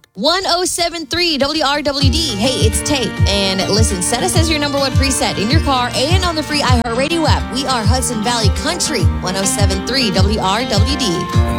1073 WRWD. Hey, it's Tate. And listen, set us as your number one preset in your car and on the free iHeartRadio app. We are Hudson Valley Country 1073 WRWD.